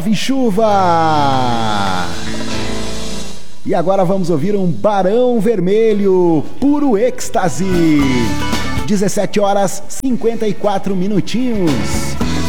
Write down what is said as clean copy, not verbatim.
Chuva. E agora vamos ouvir um Barão Vermelho, Puro Êxtase. 17 horas 54 minutinhos.